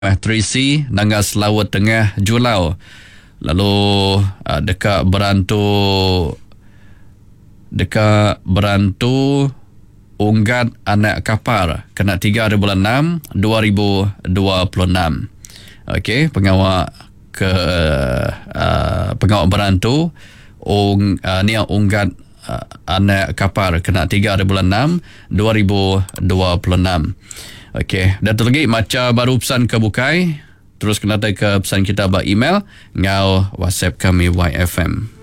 Trisi Nangas Laut Tengah Julau. Lalu dekat Berantu Unggat Anak Kapar kena 3 bulan 6 2026. Okey, pengawal Berantu Nia Unggat Anak Kapar kena 3 bulan 6 2026. Okey, dan tu lagi macam baru pesan ke Bukai, terus kena ke pesan kita by email ngau WhatsApp kami YFM.